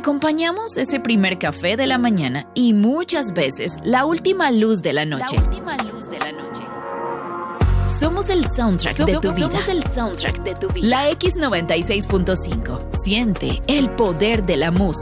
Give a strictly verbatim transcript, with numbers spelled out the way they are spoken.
Acompañamos ese primer café de la mañana y muchas veces la última luz de la noche. La última luz de la noche. Somos el soundtrack de tu vida. Somos el soundtrack de tu vida. La X noventa y seis punto cinco. Siente el poder de la música.